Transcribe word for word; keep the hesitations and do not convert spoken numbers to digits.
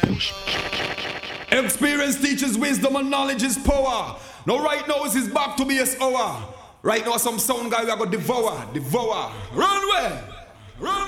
Experience teaches wisdom and knowledge is power. Now right now is his back to be his hour. Right now some sound guy we are going to devour, devour. Run away! Run